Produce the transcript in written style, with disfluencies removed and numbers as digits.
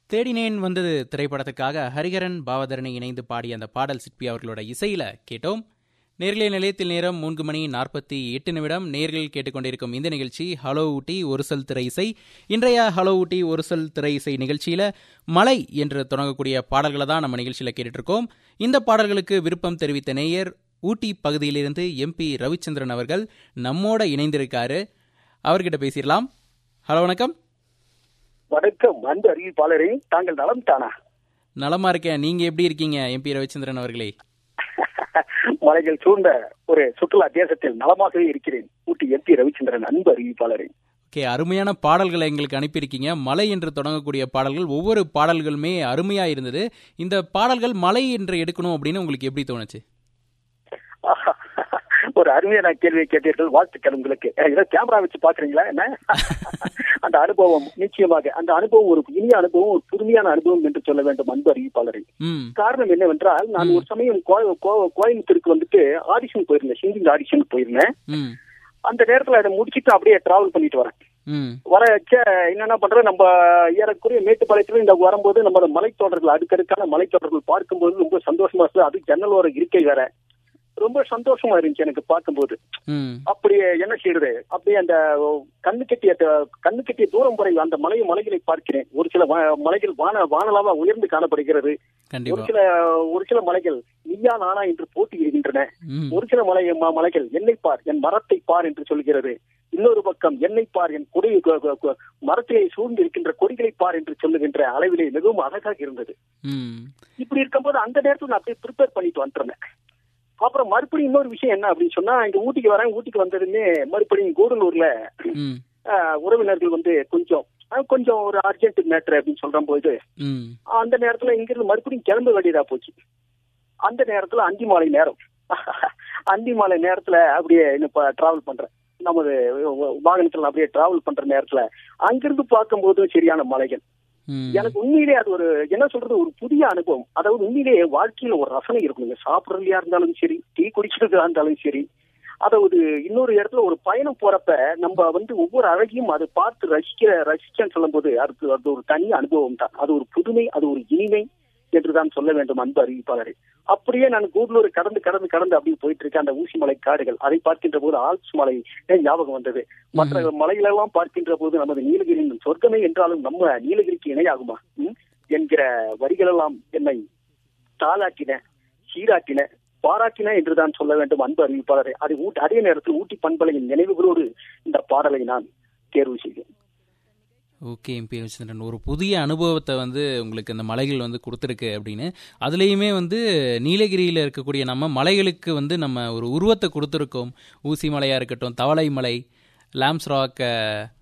தேடினேன் வந்தது திரைப்படத்துக்காக ஹரிஹரன் பாவதரணி இணைந்து பாடிய அந்த பாடல் சிற்பி அவர்களோட இசையில கேட்டோம். நேர்களே, நிலையத்தில் நேரம் 3:48. நேர்கள் கேட்டுக்கொண்டிருக்கும் இந்த நிகழ்ச்சி ஹலோ ஊட்டி ஒருசல் திரை இசை. இன்றைய ஹலோ ஊட்டி ஒருசல் திரை இசை நிகழ்ச்சியில மலை என்று தொடங்கக்கூடிய பாடல்களை தான் நம்ம நிகழ்ச்சியில கேட்டுட்டு இருக்கோம். இந்த பாடல்களுக்கு விருப்பம் தெரிவித்த நேயர் ஊட்டி பகுதியிலிருந்து MP ரவிச்சந்திரன் அவர்கள் நம்மோட இணைந்திருக்காரு. அவர்கிட்ட பேசிடலாம். ஹலோ, வணக்கம். வணக்கம் அன்பு அறிவிப்பாளரே, தாங்கள் நலம் தானா? நலமா இருக்கேன். நீங்க எப்படி இருக்கீங்க MP ரவிச்சந்திரன் அவர்களே? மலைகள் சூழ்ந்த ஒரு சுற்றுலா தேசத்தில் நலமாகவே இருக்கிறேன். ஊட்டி MP ரவிச்சந்திரன் அன்பு அறிவிப்பாளரே. ஓகே, அருமையான பாடல்களை எங்களுக்கு அனுப்பியிருக்கீங்க. மலை என்று தொடங்கக்கூடிய பாடல்கள், ஒவ்வொரு பாடல்களுமே அருமையா இருந்தது. இந்த பாடல்கள் மலை என்று எடுக்கணும் அப்படின்னு உங்களுக்கு எப்படி தோணுச்சு? ஒரு அருமையான கேள்வியை கேட்டீர்கள், வாழ்த்துக்கள் உங்களுக்கு. ஏதோ கேமரா வச்சு பாக்குறீங்களா என்ன? அந்த அனுபவம் நிச்சயமாக அந்த அனுபவம் ஒரு இனிய அனுபவம், ஒரு புதுமையான அனுபவம் என்று சொல்ல வேண்டும் அன்பு அறிவிப்பாளரை. காரணம் என்னவென்றால், நான் ஒரு சமயம் கோயம்புத்தூருக்கு வந்துட்டு ஆடிஷன் போயிருந்தேன், சிங்கிங் ஆடிஷன் போயிருந்தேன். அந்த நேரத்துல அதை முடிச்சுட்டு அப்படியே டிராவல் பண்ணிட்டு வரேன். என்னென்ன பண்றேன், நம்ம ஏறக்குறைய மேட்டுப்பாளையத்துல இந்த வரும்போது நம்ம மலைத்தொடர்கள், அடுக்கடுக்கான மலைத்தொடர்கள் பார்க்கும்போது ரொம்ப சந்தோஷமா இருந்தது. அது ஜன்னலோர இருக்கை வேற, ரொம்ப சந்தோஷமா இருந்துச்சு எனக்கு பார்க்கும்போது. அப்படியே என்ன செய்யறது, அப்படியே அந்த கண்ணு கட்டிய தூரம் வரை அந்த மலைகளை பார்க்கிறேன். ஒரு சில மலைகள் வானலாவா உயர்ந்து காணப்படுகிறது. ஒரு சில மலைகள் நீயா நானா என்று போட்டியிடுகின்றன. ஒரு சில மலைகள் என்னை பார், என் மரத்தை பார் என்று சொல்கிறது. இன்னொரு பக்கம் என்னை பார், என் கொடி மரத்தை சூழ்ந்து இருக்கின்ற கொடிகளை பார் என்று சொல்லுகின்ற அளவிலே மிகவும் அழகாக இருந்தது. இப்படி இருக்கும்போது அந்த நேரத்தில் நான் அப்படியே ப்ரிப்பேர் பண்ணிட்டு வந்துட்டேன். அப்புறம் மறுபடியும் இன்னொரு விஷயம் என்ன அப்படின்னு சொன்னா, இங்க ஊட்டிக்கு வரேன். ஊட்டிக்கு வந்ததுமே மறுபடியும் கூடலூர்ல உறவினர்கள் வந்து கொஞ்சம் ஒரு அர்ஜென்ட் மேட்டர் அப்படின்னு சொல்ற போது அந்த நேரத்துல இங்கிருந்து மறுபடியும் கிளம்ப வேண்டியதா போச்சு. அந்த நேரத்துல அந்தி மாலை நேரத்துல அப்படியே டிராவல் பண்றேன். நமது வாகனத்துல அப்படியே டிராவல் பண்ற நேரத்துல அங்கிருந்து பார்க்கும்போது சரியான மலைகள். எனக்கு உண்மையிலே அது ஒரு என்ன சொல்றது, ஒரு புதிய அனுபவம். அதாவது உண்மையிலேயே வாழ்க்கையில ஒரு ரசனை இருக்குங்க. சாப்பிடறதுலயா இருந்தாலும் சரி, டீ குடிக்கிறதா இருந்தாலும் சரி, அதாவது இன்னொரு இடத்துல ஒரு பயணம் போறப்ப நம்ம வந்து ஒவ்வொரு அழகையும் அதை பார்த்து ரசிச்சேன்னு சொல்லும் போது அது ஒரு தனி அனுபவம் தான். அது ஒரு புதுமை, அது ஒரு இனிமை என்றுதான் சொல்ல வேண்டும் அன்பு அறிவிப்பாளரை. அப்படியே நான் கூடலூர் கடந்து அப்படியே போயிட்டு இருக்கேன். அந்த ஊசிமலை காடுகள் அதை பார்க்கின்ற போது ஆல்ப்ஸ் மலை ஞாபகம் வந்தது. மற்ற மலைகளெல்லாம் பார்க்கின்ற போது நமது நீலகிரியின் சொர்க்கமே என்றாலும் நம்ம நீலகிரிக்கு இணையாகுமா என்கிற வரிகளெல்லாம் என்னை தாளாட்டின, சீராட்டின, பாராட்டின என்றுதான் சொல்ல வேண்டும் அன்பு அறிவிப்பாளரை. அதே நேரத்தில் ஊட்டி பண்பலையின் நினைவுகளோடு இந்த பாடலை நான் தேர்வு செய்தேன். ஓகே MP ரவிச்சந்திரன், ஒரு புதிய அனுபவத்தை வந்து உங்களுக்கு இந்த மலைகள் வந்து கொடுத்துருக்கு அப்படின்னு. அதுலேயுமே வந்து நீலகிரியில் இருக்கக்கூடிய நம்ம மலைகளுக்கு வந்து நம்ம ஒரு உருவத்தை கொடுத்துருக்கோம். ஊசி மலையாக இருக்கட்டும், தவளை மலை, லாம்ஸ் ராக்,